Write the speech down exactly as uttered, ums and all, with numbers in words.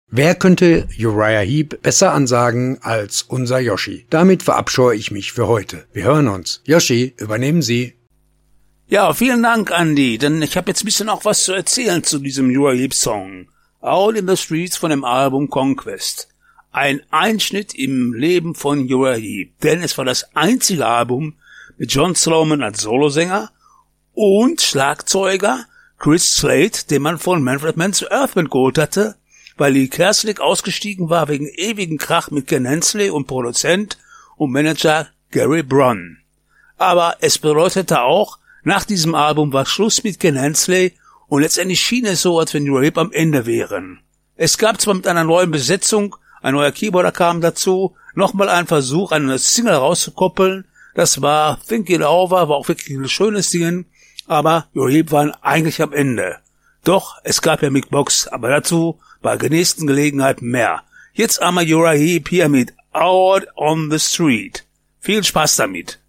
Wer könnte Uriah Heep besser ansagen als unser Yoshi? Damit verabscheue ich mich für heute. Wir hören uns. Yoshi, übernehmen Sie. Ja, vielen Dank, Andy, denn ich habe jetzt ein bisschen auch was zu erzählen zu diesem Uriah Heep Song. All in the Streets von dem Album Conquest. Ein Einschnitt im Leben von Uriah Heep, denn es war das einzige Album mit John Sloman als Solosänger und Schlagzeuger Chris Slade, den man von Manfred Mann zu Earthband geholt hatte, weil Lee Kerslake ausgestiegen war wegen ewigen Krach mit Ken Hensley und Produzent und Manager Gary Brunn. Aber es bedeutete auch, nach diesem Album war Schluss mit Ken Hensley und letztendlich schien es so, als wenn Uriah Heep am Ende wären. Es gab zwar mit einer neuen Besetzung, ein neuer Keyboarder kam dazu, nochmal ein Versuch, eine Single rauszukoppeln. Das war Think It Over, war auch wirklich ein schönes Ding, aber Uriah Heep waren eigentlich am Ende. Doch, es gab ja Mick Box, aber dazu bei der nächsten Gelegenheit mehr. Jetzt einmal Uriah Heep hier mit Out on the Street. Viel Spaß damit.